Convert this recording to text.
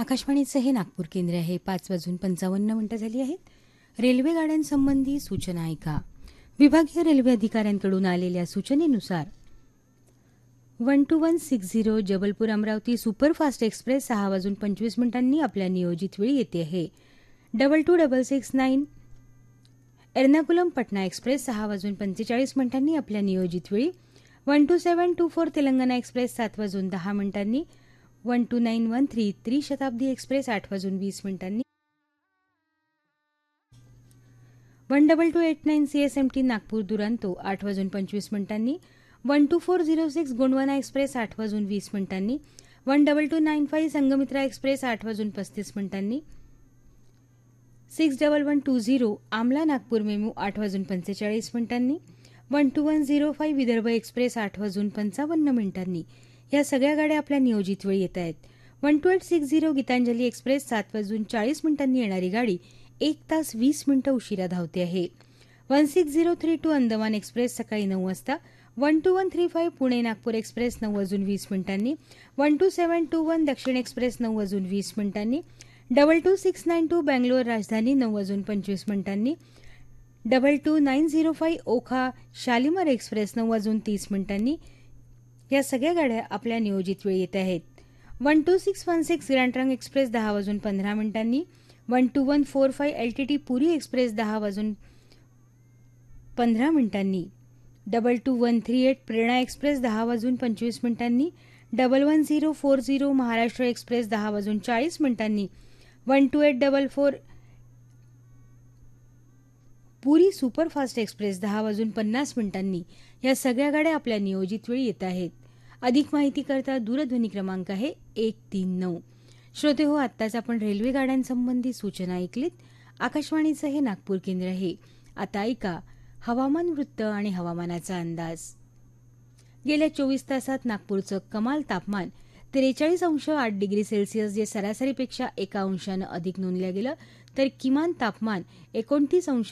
आकाशवाणीचं हे नागपूर केंद्र आहे. 5:55 झाली आहेत. रेल्वे गाड्यांसंबंधी सूचना ऐका. विभागीय रेल्वे अधिकाऱ्यांकडून आलेल्या सूचनेनुसार 12160 जबलपूर अमरावती सुपरफास्ट एक्सप्रेस 6:25 आपल्या नियोजित वेळी येते आहे. 22669 एर्नाकुलम पटना एक्सप्रेस 6:45 आपल्या नियोजित वेळी. 12724 Telangana express 7:10 12913 त्रिशताब्दी express 8:20 12289 CSMT Nagpur Duronto 8:25 12406 Gondwana express 8:20 12295 Sanghamitra express 8:35 61120 आमला नागपूर मेमू 8:45 12105 विदर्भ एक्सप्रेस 8:55 या सगळ्या गाड्या आपल्या नियोजित वेळी येत आहेत. 12860 गीतांजली एक्सप्रेस 7:40 येणारी गाडी 1 तास 20 मिनिटं उशिरा धावते आहे. 16032 अंदमान एक्सप्रेस सकाळी 9 वाजता. 12135 पुणे नागपूर एक्सप्रेस 9:20 12721 दक्षिण एक्सप्रेस 9:20 22692 बँगलोर राजधानी 9:25 22905 ओखा शालिमार एक्सप्रेस 9:30 या सगळ्या गाड्या आपल्या नियोजित वेळी येत आहेत. 12616 ग्रँड एक्सप्रेस 10:15 12145 एलटीटी पुरी एक्सप्रेस 10:15 22138 प्रेरणा एक्सप्रेस 10:25 11040 महाराष्ट्र एक्सप्रेस 10:40 12844 पुरी सुपरफास्ट एक्सप्रेस 10:50 या सगळ्या गाड्या आपल्या नियोजित वेळी येत आहेत. अधिक माहिती करता दूरध्वनी क्रमांक आहे 139. श्रोते हो, आत्ताच आपण रेल्वे गाड्यांसंबंधी सूचना ऐकलीत. आकाशवाणीचं हे नागपूर केंद्र आहे. आता ऐका हवामान वृत्त आणि हवामानाचा अंदाज. गेल्या 24 तासात नागपूरचं कमाल तापमान 43.8°C जे सरासरीपेक्षा 1 अंशानं अधिक नोंदलं गेलं, तर किमान तापमान 29